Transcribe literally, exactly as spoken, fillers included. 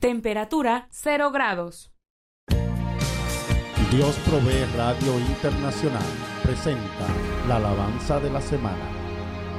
Temperatura cero grados. Dios Provee Radio Internacional presenta la alabanza de la semana.